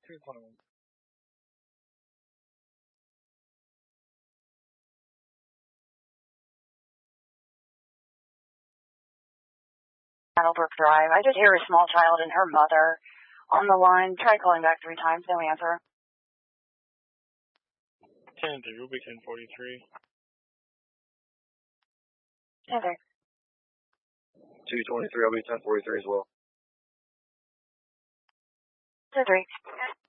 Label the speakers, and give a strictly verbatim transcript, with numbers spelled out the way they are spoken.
Speaker 1: two twenty-one.
Speaker 2: Saddlebrook Drive. I did hear a small child and her mother on the line. Tried calling back three times, no answer.
Speaker 1: ten three, we'll be ten forty-three.
Speaker 2: ten three.
Speaker 3: two twenty-three, I'll be ten forty-three as well.
Speaker 2: ten three.